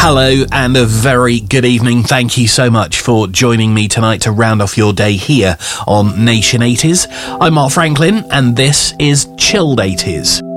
Hello and a very good evening. Thank you so much for joining me tonight to round off your day here on Nation 80s. I'm Mark Franklin and this is Chilled 80s.